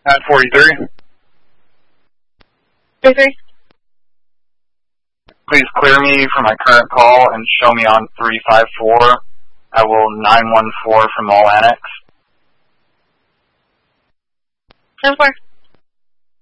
At 43. 33. Please clear me for my current call and show me on 354. I will 914 from all annex. 10-4.